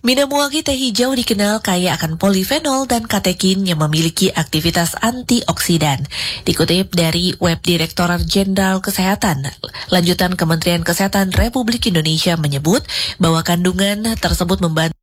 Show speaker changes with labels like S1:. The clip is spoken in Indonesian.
S1: Minamuagi teh hijau dikenal kaya akan polifenol dan katekin yang memiliki aktivitas antioksidan. Dikutip dari web Direktorat Jenderal Kesehatan, lanjutan Kementerian Kesehatan Republik Indonesia menyebut bahwa kandungan tersebut membantu